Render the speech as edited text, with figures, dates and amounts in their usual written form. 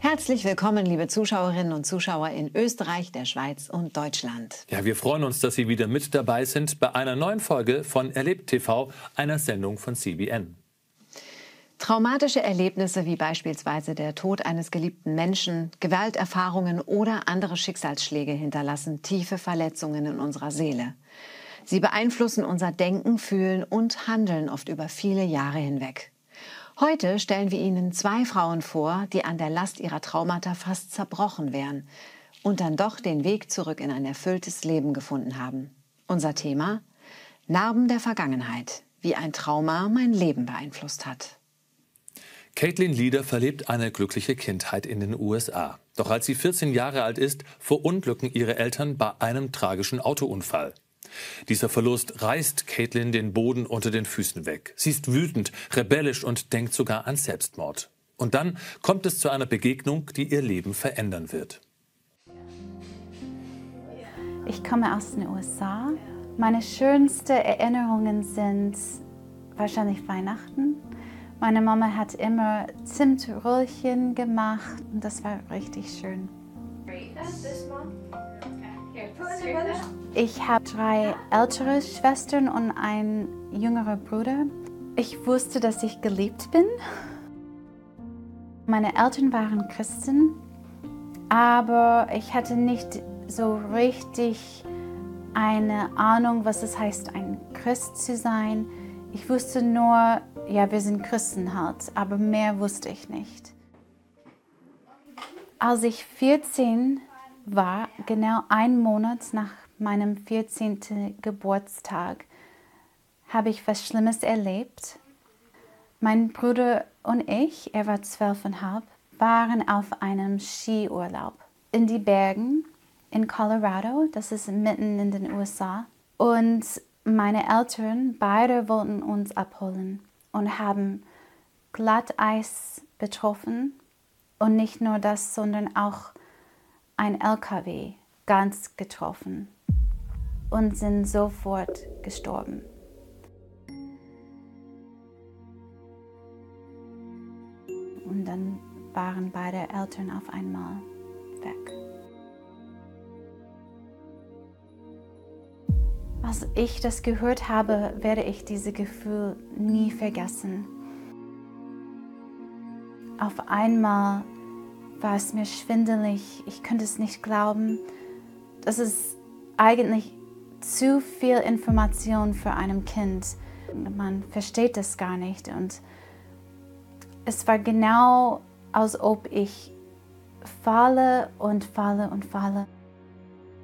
Herzlich willkommen, liebe Zuschauerinnen und Zuschauer in Österreich, der Schweiz und Deutschland. Ja, wir freuen uns, dass Sie wieder mit dabei sind bei einer neuen Folge von Erlebt TV, einer Sendung von CBN. Traumatische Erlebnisse wie beispielsweise der Tod eines geliebten Menschen, Gewalterfahrungen oder andere Schicksalsschläge hinterlassen tiefe Verletzungen in unserer Seele. Sie beeinflussen unser Denken, Fühlen und Handeln oft über viele Jahre hinweg. Heute stellen wir Ihnen zwei Frauen vor, die an der Last ihrer Traumata fast zerbrochen wären und dann doch den Weg zurück in ein erfülltes Leben gefunden haben. Unser Thema: Narben der Vergangenheit, wie ein Trauma mein Leben beeinflusst hat. Caitlin Lieder verlebt eine glückliche Kindheit in den USA. Doch als sie 14 Jahre alt ist, verunglücken ihre Eltern bei einem tragischen Autounfall. Dieser Verlust reißt Caitlin den Boden unter den Füßen weg. Sie ist wütend, rebellisch und denkt sogar an Selbstmord. Und dann kommt es zu einer Begegnung, die ihr Leben verändern wird. Ich komme aus den USA. Meine schönsten Erinnerungen sind wahrscheinlich Weihnachten. Meine Mama hat immer Zimtröllchen gemacht und das war richtig schön. Ich habe 3 ältere Schwestern und einen jüngeren Bruder. Ich wusste, dass ich geliebt bin. Meine Eltern waren Christen, aber ich hatte nicht so richtig eine Ahnung, was es heißt, ein Christ zu sein. Ich wusste nur, ja, wir sind Christen halt, aber mehr wusste ich nicht. Als ich 14 war, genau einen Monat nach meinem 14. Geburtstag, habe ich was Schlimmes erlebt. Mein Bruder und ich, er war 12,5, waren auf einem Skiurlaub in die Bergen in Colorado, das ist mitten in den USA. Und meine Eltern, beide wollten uns abholen und haben Glatteis betroffen. Und nicht nur das, sondern auch ein LKW ganz getroffen und sind sofort gestorben. Und dann waren beide Eltern auf einmal weg. Als ich das gehört habe, werde ich dieses Gefühl nie vergessen. Auf einmal war es mir schwindelig, ich konnte es nicht glauben. Das ist eigentlich zu viel Information für ein Kind. Man versteht das gar nicht. Und es war genau, als ob ich falle und falle und falle.